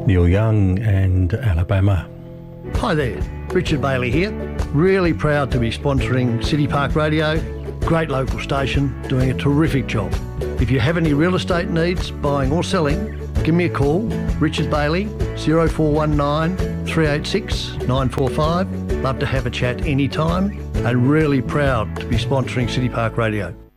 Neil Young and Alabama. Hi there, Richard Bailey here. Really proud to be sponsoring City Park Radio. Great local station, doing a terrific job. If you have any real estate needs, buying or selling, give me a call, Richard Bailey, 0419 386 945. Love to have a chat anytime, and really proud to be sponsoring City Park Radio.